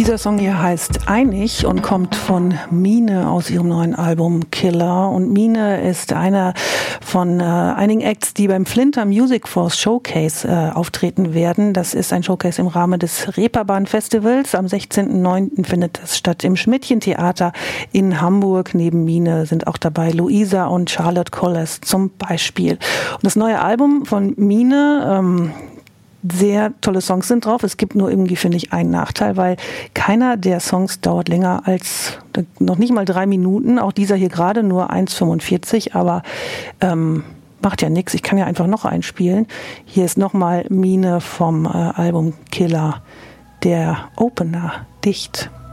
Dieser Song hier heißt Einig und kommt von Mine aus ihrem neuen Album Killer. Und Mine ist einer von einigen Acts, die beim Flinter Music Force Showcase auftreten werden. Das ist ein Showcase im Rahmen des Reeperbahn Festivals. Am 16.09. findet das statt im Schmidtchen-Theater in Hamburg. Neben Mine sind auch dabei Luisa und Charlotte Collis zum Beispiel. Und das neue Album von Mine, sehr tolle Songs sind drauf. Es gibt nur irgendwie, finde ich, einen Nachteil, weil keiner der Songs dauert länger als noch nicht mal 3 Minuten. Auch dieser hier gerade nur 1,45, aber macht ja nichts. Ich kann ja einfach noch einspielen. Hier ist nochmal Mine vom Album Killer, der Opener, Dicht.